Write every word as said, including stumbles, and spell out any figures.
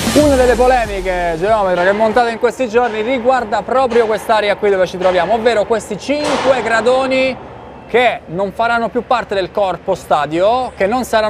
Una delle polemiche, geometra, che è montata in questi giorni riguarda proprio quest'area qui dove ci troviamo, ovvero questi cinque gradoni che non faranno più parte del corpo stadio, che non saranno